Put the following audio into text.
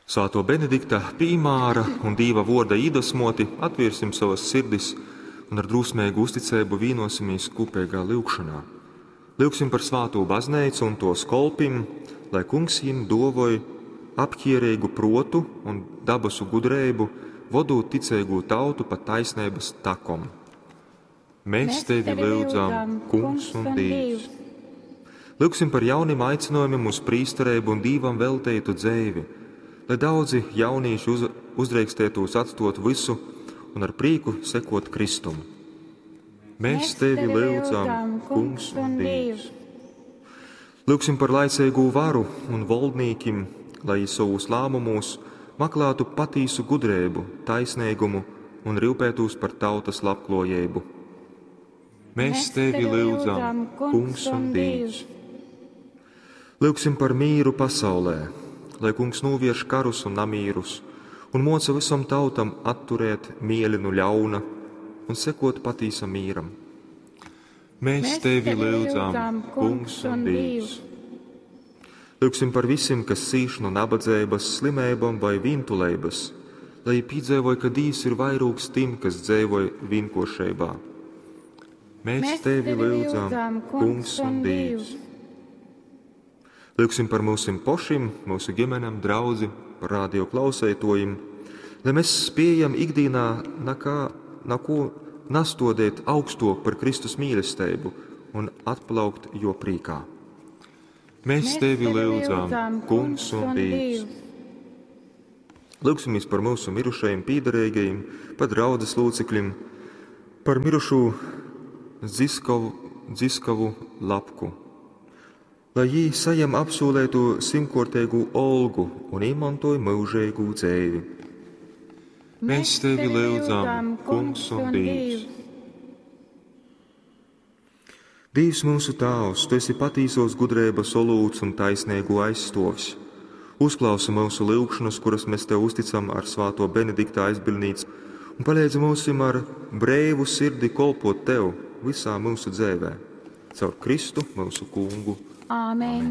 Svēto Benedikta Pīmāra un Dīva vorda iedvesmoti atvērsim savas sirdis un ar drusmīgu uzticību vīnosimies kopīgā lūgšanā. Lūgsim par Svēto baznīcu un to skolpim, lai Kungs viņiem dāvāj apķierīgu protu un dabasu gudrību, vadot ticīgu tautu pa taisnības takom. Mēs tevi lūdzam, Kungs un Dievs. Lūgsim par jauniem aicinājumiem uz prīsterību un Dievam veltītu dzīvi, lai daudzi jaunieši uzdrīkstētos atstot visu un ar prieku sekot Kristum. Mēs tevi lūdzam, Kungs un Dievs. Lūgsim par laicīgu varu un valdniekiem, lai savus lēmumus meklētu patīsu gudrību, taisnīgumu un rūpētos par tautas labklājību. Mēs tevi lūdzam, Kungs un Dievs. Lūgsim par mīru pasaulē, lai Kungs novērš karus un namīrus un moca visam tautam atturēt mielinu ļauna un sekot patīsam mīram. Mēs tevi lūdzam, Kungs un Dievs. Lūgsim par visiem, kas cīš no nabadzības, slimībām vai vientuļības, lai piedzīvoja, ka Dievs ir vairāks tiem, kas dzīvoja vienkāršībā. Mēs tevi lūdzam, Kungs un Dievs. Lūgsim par mūsu pašiem, mūsu ģimenēm, draudzi, par radio klausētojiem, lai mēs spējam ikdienā neko nastodēt augstāk par Kristus mīlestību un atplaukt jo prīkā. Mēs tevi lūdzam, Kungs un Dievs. Lūgsimies par mūsu mirušajiem pīdarīgajiem, par draudzes locekļiem, par mirušu dziskavu lapku, lai jī sajam apsolētu simtkārtīgu olgu un izmantoja mūžīgu dzīvi. Mēs tevi lūdzam, Kungs un Dievs. Dievs mūsu Tēvs, tu esi patīsos gudrības olūts un taisnīgu aizstāvs. Uzklausa mūsu lūgšanas, kuras mēs tev uzticam ar Svēto Benedikta aizbildnīcu, un palīdzi mums ar brīvu sirdi kolpot tev visā mūsu dzīvē. Caur Kristu mūsu Kungu. Āmen.